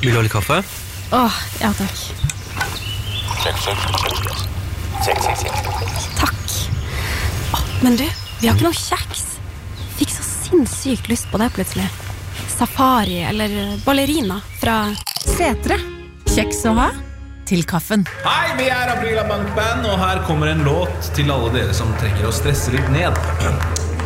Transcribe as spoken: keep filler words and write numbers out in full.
Vil du ha litt kaffe? Åh, ja takk. Sjekk, sjekk. Sjekk, sjekk, sjekk. Takk. Åh, men du, vi har ikke noe kjeks. Fikk så sinnssykt lyst på det plutselig. Safari eller ballerina fra Setre. Kjeks å ha til kaffen. Hei, vi er Aprila Bankband, og her kommer en låt til alle dere som trenger å stresse litt ned.